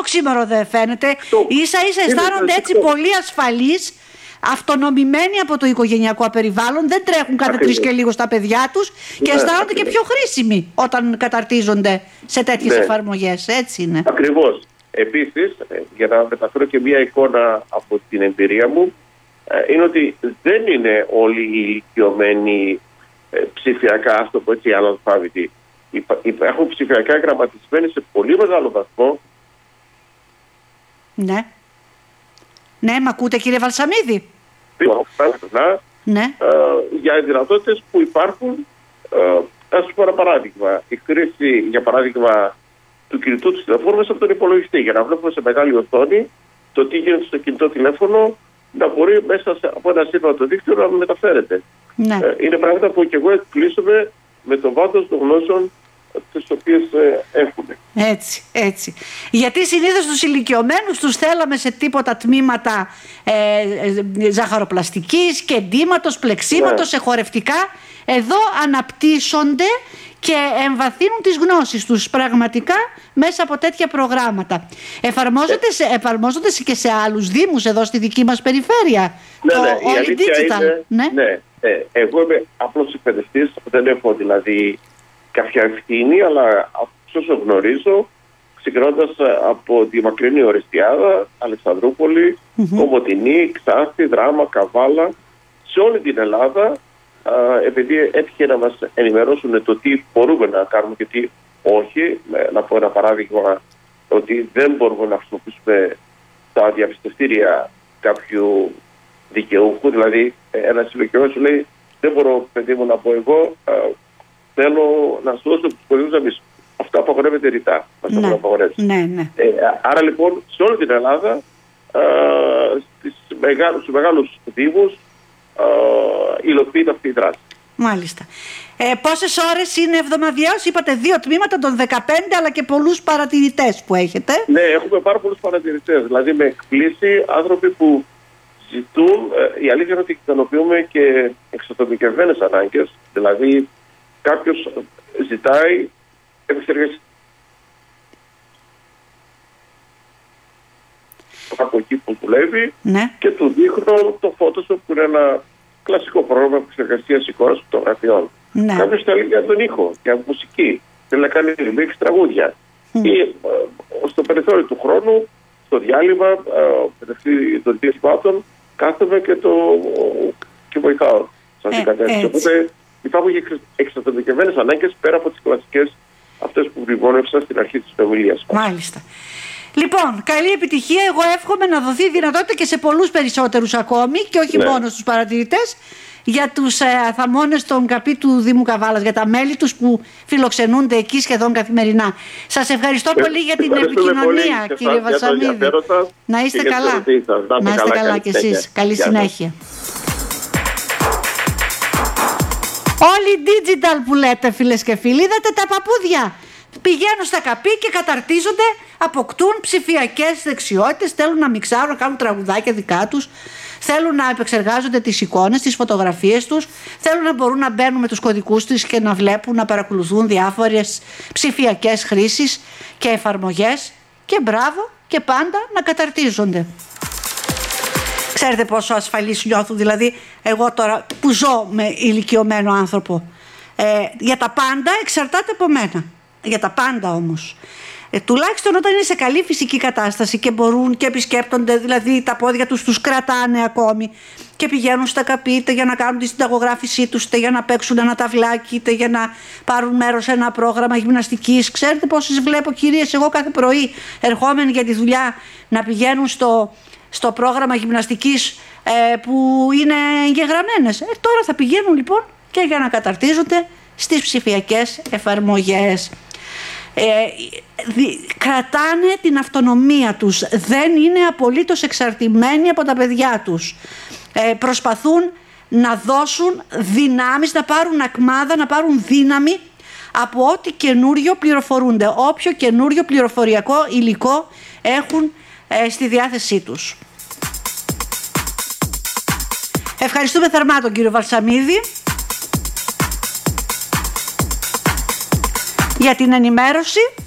οξύμορο δεν φαίνεται. Ίσα ίσα αισθάνονται έτσι πολύ ασφαλείς, αυτονομημένοι από το οικογενειακό περιβάλλον, δεν τρέχουν κάθε 3 και λίγο στα παιδιά τους και αισθάνονται και πιο χρήσιμοι όταν καταρτίζονται σε τέτοιες εφαρμογές. Έτσι είναι. Ακριβώς. Επίσης, για να μεταφέρω και μια εικόνα από την εμπειρία μου, είναι ότι δεν είναι όλοι οι ηλικιωμένοι ψηφιακά, ας το πω έτσι, αναλφάβητοι. Υπάρχουν ψηφιακά γραμματισμένοι σε πολύ μεγάλο βαθμό. Ναι. Ναι, μ' ακούτε κύριε Βαλσαμίδη? Ναι. Για δυνατότητες που υπάρχουν. Ας πω ένα παράδειγμα. Η χρήση, για παράδειγμα, του κινητού του τηλεφώνου μέσα από τον υπολογιστή, για να βλέπουμε σε μεγάλη οθόνη το τι γίνεται στο κινητό τηλέφωνο, να μπορεί μέσα από ένα σύμβατο δίκτυο να μεταφέρεται. Ναι. Είναι πράγματα που και εγώ εκπλήσωμαι με το βάθος των γνώσεων τις οποίες έχουμε. Έτσι. Γιατί συνήθως τους ηλικιωμένους τους θέλαμε σε τίποτα τμήματα ζαχαροπλαστικής και εντύματος, πλεξίματος, σε χορευτικά. Εδώ αναπτύσσονται και εμβαθύνουν τις γνώσεις τους πραγματικά μέσα από τέτοια προγράμματα. Εφαρμόζονται και σε άλλους δήμους εδώ στη δική μας περιφέρεια. Ναι, η αλήθεια είναι, εγώ είμαι απλός εκπαιδευτής, δεν έχω δηλαδή κάποια ευθύνη, αλλά όσο γνωρίζω, ξεκινώντας από τη μακρινή Ορεστιάδα, Αλεξανδρούπολη, Κομοτηνή, Ξάστη, Δράμα, Καβάλα, σε όλη την Ελλάδα, επειδή έτυχε να μας ενημερώσουν το τι μπορούμε να κάνουμε και τι όχι. Να πω ένα παράδειγμα, ότι δεν μπορούμε να χρησιμοποιήσουμε τα διαπιστευτήρια κάποιου δικαιούχου. Δηλαδή, ένα συλλογικό σου λέει: δεν μπορώ, παιδί μου, να πω εγώ, θέλω να σου δώσω τους κωδικούς να μπεις. Αυτό απαγορεύεται ρητά. Ναι. Άρα λοιπόν, σε όλη την Ελλάδα, στους μεγάλους δήμους, υλοποιείται αυτή η δράση. Μάλιστα. Πόσες ώρες είναι εβδομαδιαίως? Είπατε 2 τμήματα των 15, αλλά και πολλούς παρατηρητές που έχετε. Ναι, έχουμε πάρα πολλούς παρατηρητές. Δηλαδή με εκπλήσει άνθρωποι που ζητούν, η αλήθεια είναι ότι ικανοποιούμε και εξατομικευμένες ανάγκες. Δηλαδή κάποιος ζητάει επεξεργασία από εκεί που δουλεύει, και του δείχνω το Photoshop, που είναι ένα κλασικό πρόγραμμα επεξεργασίας εικόνας φωτογραφιών. Κάποιος θέλει για τον ήχο, για μουσική, θέλει να κάνει remix τραγούδια. Ή στο περιθώριο του χρόνου, στο διάλειμμα μεταξύ των διαστημάτων, κάθομαι και βοηθάω σε αυτή την κατεύθυνση. Οπότε υπάρχουν και εξατομικευμένες ανάγκες πέρα από τις κλασικές αυτές που βριβόνευσα στην αρχή της ομιλίας μας. Μάλιστα. Λοιπόν, καλή επιτυχία. Εγώ εύχομαι να δοθεί δυνατότητα και σε πολλούς περισσότερους ακόμη, και όχι μόνο στους παρατηρητές, για τους αθαμώνες των ΚΑΠΗ του Δήμου Καβάλας, για τα μέλη τους που φιλοξενούνται εκεί σχεδόν καθημερινά. Σας ευχαριστώ πολύ για την επικοινωνία, κύριε Βαλσαμίδη. Να είστε καλά. Να είστε καλά κι εσείς. Καλή συνέχεια. Όλοι digital που λέτε, φίλες και φίλοι, είδατε τα παππούδια. Πηγαίνουν στα ΚΑΠΗ και καταρτίζονται, αποκτούν ψηφιακές δεξιότητες, θέλουν να μιξάρουν, να κάνουν τραγουδάκια δικά τους, θέλουν να επεξεργάζονται τις εικόνες, τις φωτογραφίες τους, θέλουν να μπορούν να μπαίνουν με τους κωδικούς τους και να βλέπουν, να παρακολουθούν διάφορες ψηφιακές χρήσεις και εφαρμογές, και μπράβο, και πάντα να καταρτίζονται. Ξέρετε πόσο ασφαλής νιώθουν, δηλαδή εγώ τώρα που ζω με ηλικιωμένο άνθρωπο, για τα πάντα εξαρτάται από μένα. Για τα πάντα όμως. Τουλάχιστον όταν είναι σε καλή φυσική κατάσταση και μπορούν και επισκέπτονται, δηλαδή τα πόδια τους κρατάνε ακόμη και πηγαίνουν στα ΚΑΠΗ, είτε για να κάνουν τη συνταγογράφησή τους, είτε για να παίξουν ένα ταυλάκι, είτε για να πάρουν μέρος σε ένα πρόγραμμα γυμναστικής. Ξέρετε πόσες βλέπω, κυρίες, εγώ κάθε πρωί ερχόμενοι για τη δουλειά να πηγαίνουν στο πρόγραμμα γυμναστικής που είναι εγγεγραμμένες. Τώρα θα πηγαίνουν λοιπόν και για να καταρτίζονται στις ψηφιακές εφαρμογές. Κρατάνε την αυτονομία τους, δεν είναι απολύτως εξαρτημένοι από τα παιδιά τους. Προσπαθούν να δώσουν δυνάμεις, να πάρουν ακμάδα, να πάρουν δύναμη από ό,τι καινούριο πληροφορούνται, όποιο καινούριο πληροφοριακό υλικό έχουν στη διάθεσή τους. Ευχαριστούμε θερμά τον κύριο Βαλσαμίδη για την ενημέρωση.